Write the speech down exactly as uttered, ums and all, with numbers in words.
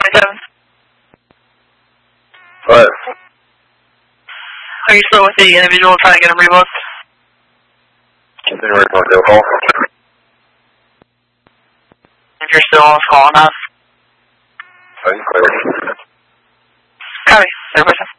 twenty-seven. What? Are you still with the individual trying to get him rebooked? Continue report, they'll call. If you're still on the call, not. Are you clear? Copy. Third person.